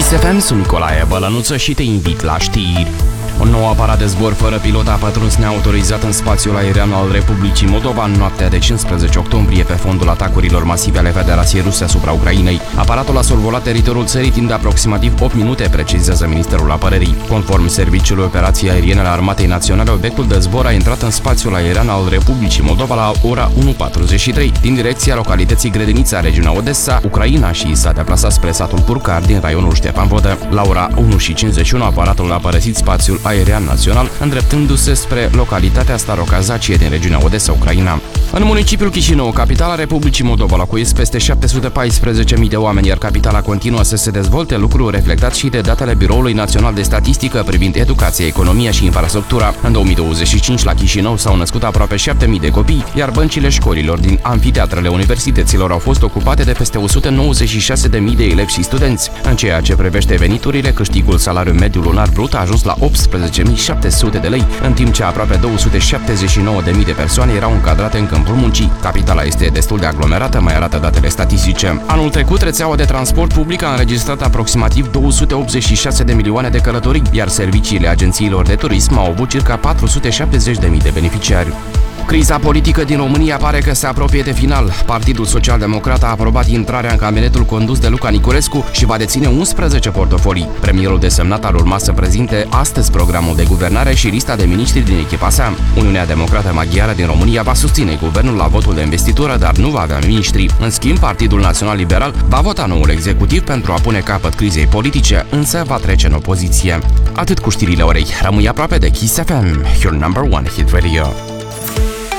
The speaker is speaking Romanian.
Kiss FM, sunt Nicolae Bălănuță și te invit la știri. Un nou aparat de zbor fără pilot a pătruns neautorizat în spațiul aerian al Republicii Moldova în noaptea de 15 octombrie pe fondul atacurilor masive ale Federației Ruse asupra Ucrainei. Aparatul a survolat teritoriul țării timp de aproximativ 8 minute, precizează Ministerul Apărării. Conform Serviciului Operației Aeriene ale Armatei Naționale, obiectul de zbor a intrat în spațiul aerian al Republicii Moldova la ora 1:43 din direcția localității Grădinița, regiunea Odessa, Ucraina, și s-a deplasat spre satul Purcar din raionul Ștefan Vodă. La ora 1:51 aparatul a părăsit spațiul aerian național, îndreptându-se spre localitatea Starokazacie din regiunea Odessa, Ucraina. În municipiul Chișinău, capitala Republicii Moldova, locuiesc peste 714.000 de oameni, iar capitala continuă să se dezvolte, lucru reflectat și de datele Biroului Național de Statistică privind educația, economia și infrastructura. În 2025, la Chișinău s-au născut aproape 7.000 de copii, iar băncile școlilor din amfiteatrele universităților au fost ocupate de peste 196.000 de elevi și studenți. În ceea ce privește veniturile, câștigul salariu mediu lunar brut a ajuns la 18.700 de lei, în timp ce aproape 279.000 de persoane erau încadrate în câmpul muncii. Capitala este destul de aglomerată, mai arată datele statistice. Anul trecut, rețeaua de transport public a înregistrat aproximativ 286 de milioane de călătorii, iar serviciile agențiilor de turism au avut circa 470.000 de beneficiari. Criza politică din România pare că se apropie de final. Partidul Social-Democrat a aprobat intrarea în cabinetul condus de Luca Niculescu și va deține 11 portofolii. Premierul desemnat ar urma să prezinte astăzi programul de guvernare și lista de miniștri din echipa sa. Uniunea Democrată Maghiară din România va susține guvernul la votul de investitură, dar nu va avea miniștri. În schimb, Partidul Național Liberal va vota noul executiv pentru a pune capăt crizei politice, însă va trece în opoziție. Atât cu știrile orei. Rămâi aproape de Kiss FM, your number one hit radio.